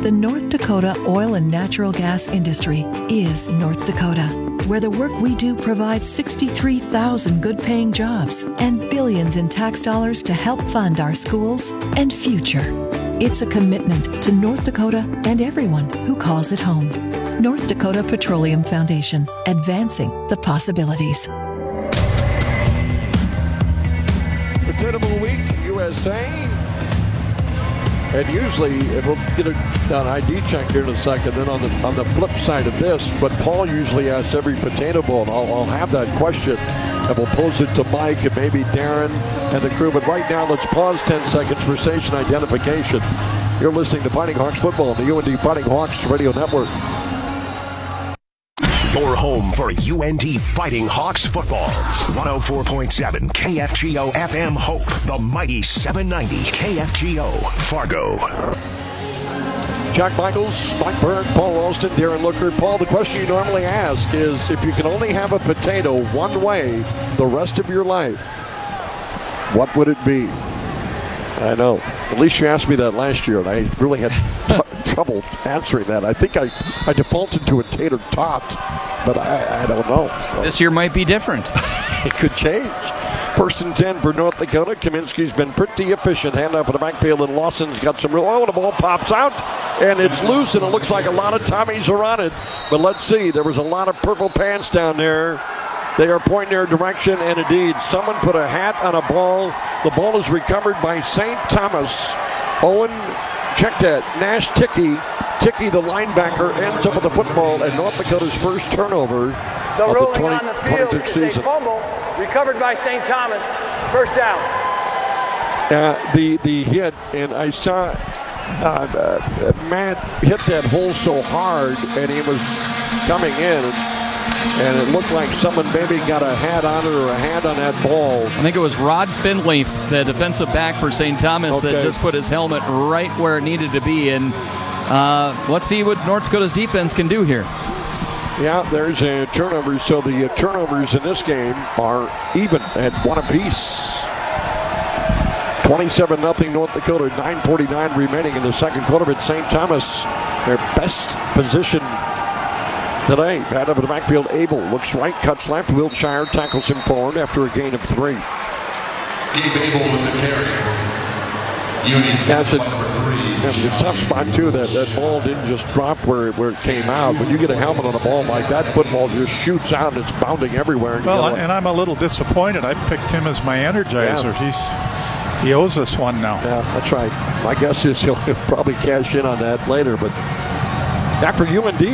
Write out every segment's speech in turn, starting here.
The North Dakota oil and natural gas industry is North Dakota, where the work we do provides 63,000 good-paying jobs and billions in tax dollars to help fund our schools and future. It's a commitment to North Dakota and everyone who calls it home. North Dakota Petroleum Foundation, advancing the possibilities. Potato Week, USA. And usually, we'll get an ID check here in a second, then on the flip side of this, but Paul usually asks every Potato Bowl, and I'll have that question, and we'll pose it to Mike and maybe Darren and the crew. But right now, let's pause 10 seconds for station identification. You're listening to Fighting Hawks Football on the UND Fighting Hawks Radio Network. Your home for UND Fighting Hawks football. 104.7 KFGO FM Hope, the mighty 790 KFGO Fargo. Jack Michaels, Mike Byrne, Paul Ralston, Darren Looker. Paul, the question you normally ask is, if you can only have a potato one way the rest of your life, what would it be? I know. At least you asked me that last year, and I really had trouble answering that. I think I defaulted to a tater tot, but I don't know. So. This year might be different. It could change. 1st and 10 for North Dakota. Kaminsky's been pretty efficient. Hand up in the backfield, and Lawson's got some real... Oh, the ball pops out, and it's loose, and it looks like a lot of Tommies are on it. But let's see. There was a lot of purple pants down there. They are pointing their direction, and indeed, someone put a hat on a ball. The ball is recovered by St. Thomas. Owen, check that. Nash Ticky, the linebacker, ends up with the football, and North Dakota's first turnover the of rolling the on the field is season. A fumble recovered by St. Thomas. First down. The hit, and I saw Matt hit that hole so hard, and he was coming in, and it looked like someone maybe got a hat on it or a hand on that ball. I think it was Rod Finley, the defensive back for St. Thomas, that just put his helmet right where it needed to be. And let's see what North Dakota's defense can do here. Yeah, there's a turnover. So the turnovers in this game are even at one apiece. 27-0 North Dakota, 9:49 remaining in the second quarter. But St. Thomas, their best position today. Pat up in the backfield. Abel looks right, cuts left. Wiltshire tackles him forward after a gain of 3. Gabe Abel with the carry. That's a tough spot, too. That ball didn't just drop where it came out. When you get a helmet on a ball like that, football just shoots out and it's bounding everywhere. Well, and I'm a little disappointed. I picked him as my energizer. Yeah. He owes us one now. Yeah, that's right. My guess is he'll probably cash in on that later. But after UND,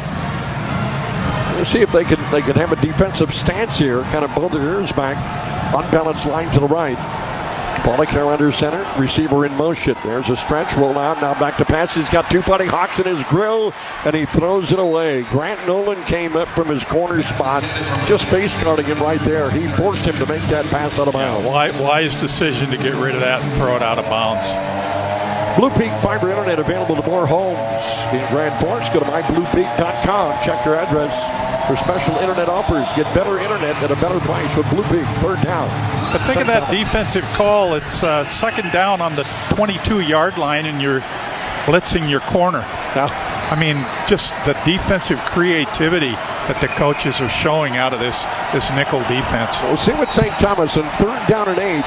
let's see if they can have a defensive stance here. Kind of blow their ears back. Unbalanced line to the right. Pollicar under center. Receiver in motion. There's a stretch. Roll out. Now back to pass. He's got 2 Fighting Hawks in his grill, and he throws it away. Grant Nolan came up from his corner spot, just face guarding him right there. He forced him to make that pass out of bounds. Wise decision to get rid of that and throw it out of bounds. Blue Peak Fiber Internet available to more homes in Grand Forks. Go to mybluepeak.com. Check your address for special internet offers. Get better internet at a better price with Blue Peak. 3rd down. But think of that defensive call. It's 2nd down on the 22-yard line, and you're blitzing your corner. Yeah. I mean, just the defensive creativity that the coaches are showing out of this nickel defense. We'll see what St. Thomas on 3rd down and 8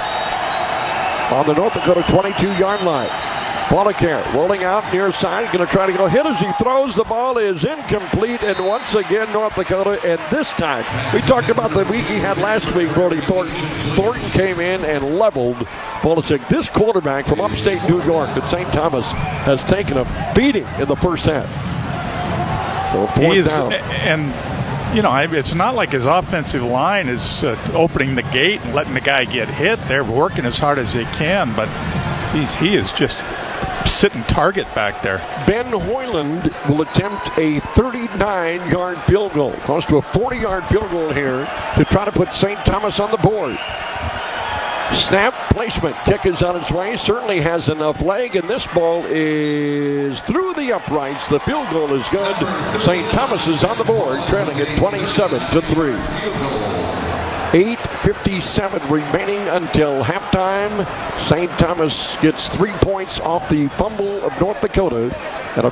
on the North Dakota 22-yard line. Pollicar rolling out near side, going to try to go hit as he throws. The ball is incomplete, and once again North Dakota, and this time, we talked about the week he had last week, Brody Thornton. Thornton came in and leveled Pulisic. This quarterback from upstate New York at St. Thomas has taken a beating in the first half. So 4th down. And, you know, it's not like his offensive line is opening the gate and letting the guy get hit. They're working as hard as they can, but he is just sitting target back there. Ben Hoyland will attempt a 39-yard field goal, close to a 40-yard field goal here to try to put St. Thomas on the board. Snap, placement, kick is on its way, certainly has enough leg, and this ball is through the uprights. The field goal is good. St. Thomas is on the board, trailing at 27-3. 8:57 remaining until halftime. St. Thomas gets 3 points off the fumble of North Dakota. And